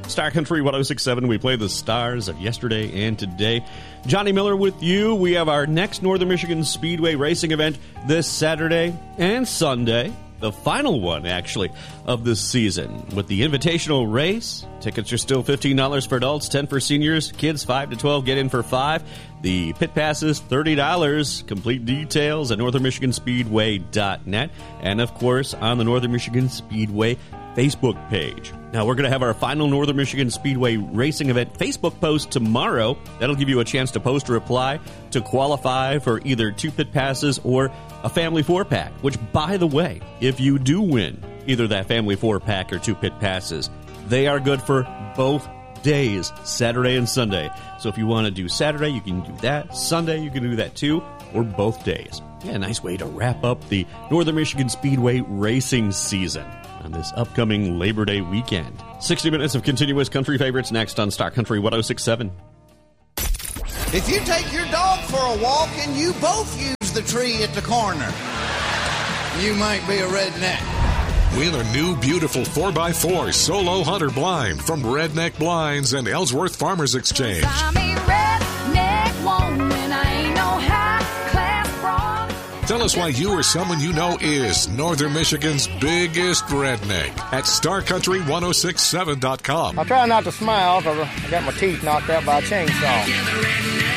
Star Country 106.7. We play the stars of yesterday and today. Johnny Miller with you. We have our next Northern Michigan Speedway racing event this Saturday and Sunday. The final one, actually, of this season. With the invitational race, tickets are still $15 for adults, $10 for seniors. Kids 5 to 12 get in for $5. The pit pass is $30. Complete details at northernmichiganspeedway.net. And, of course, on the Northern Michigan Speedway Facebook page. Now, we're going to have our final Northern Michigan Speedway racing event Facebook post tomorrow. That'll give you a chance to post or apply to qualify for either 2 pit passes or a family 4-pack, which, by the way, if you do win either that family 4-pack or 2 pit passes, they are good for both days, Saturday and Sunday. So if you want to do Saturday, you can do that. Sunday, you can do that too, or both days. Yeah, a nice way to wrap up the Northern Michigan Speedway racing season on this upcoming Labor Day weekend. 60 minutes of continuous country favorites next on Star Country 106.7. If you take your dog for a walk and you both use the tree at the corner, you might be a redneck. Win a new beautiful 4x4 solo hunter blind from Redneck Blinds and Ellsworth Farmers Exchange. I'm a redneck woman, I ain't no high-class broad. Tell us why you or someone you know is Northern Michigan's biggest redneck at StarCountry1067.com. I try not to smile because I got my teeth knocked out by a chainsaw.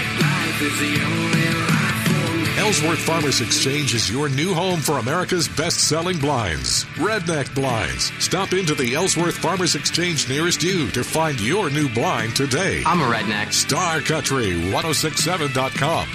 Ellsworth Farmers Exchange is your new home for America's best-selling blinds, Redneck Blinds. Stop into the Ellsworth Farmers Exchange nearest you to find your new blind today. I'm a redneck. StarCountry1067.com.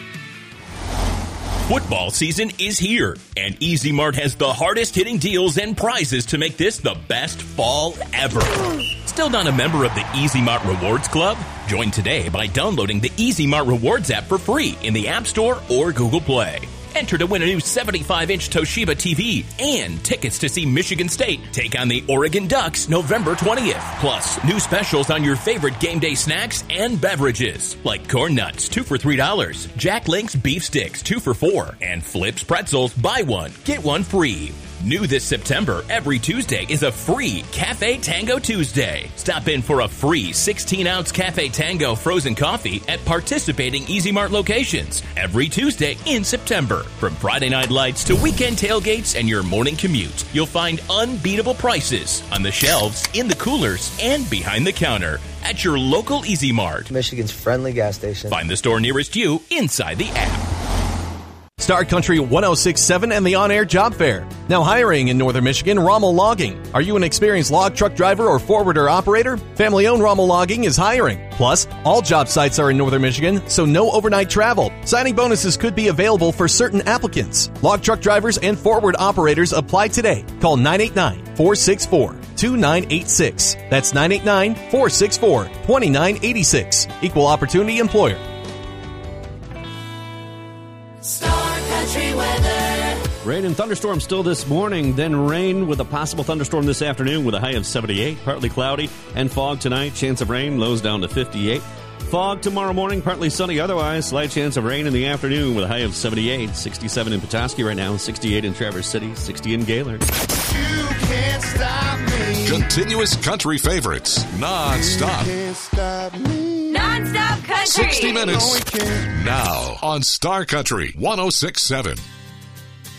Football season is here, and Easy Mart has the hardest-hitting deals and prizes to make this the best fall ever. Still not a member of the Easy Mart Rewards Club? Join today by downloading the Easy Mart Rewards app for free in the App Store or Google Play. Enter to win a new 75-inch Toshiba TV and tickets to see Michigan State take on the Oregon Ducks November 20th. Plus, new specials on your favorite game day snacks and beverages, like Corn Nuts, 2 for $3, Jack Link's Beef Sticks, 2 for $4, and Flips Pretzels, buy one, get one free. New this September, every Tuesday is a free Cafe Tango Tuesday. Stop in for a free 16-ounce Cafe Tango frozen coffee at participating Easy Mart locations every Tuesday in September. From Friday night lights to weekend tailgates and your morning commute, you'll find unbeatable prices on the shelves, in the coolers, and behind the counter at your local Easy Mart. Michigan's friendly gas station. Find the store nearest you inside the app. Star Country 106.7 and the on-air job fair. Now hiring in Northern Michigan, Rommel Logging. Are you an experienced log truck driver or forwarder operator? Family-owned Rommel Logging is hiring. Plus, all job sites are in Northern Michigan, so no overnight travel. Signing bonuses could be available for certain applicants. Log truck drivers and forward operators apply today. Call 989-464-2986. That's 989-464-2986. Equal opportunity employer. Rain and thunderstorms still this morning, then rain with a possible thunderstorm this afternoon with a high of 78. Partly cloudy and fog tonight. Chance of rain, lows down to 58. Fog tomorrow morning, partly sunny otherwise. Slight chance of rain in the afternoon with a high of 78. 67 in Petoskey right now, 68 in Traverse City, 60 in Gaylord. You can't stop me. Continuous country favorites, non-stop. You can't stop me. Non-stop country. 60 minutes now on Star Country 106.7.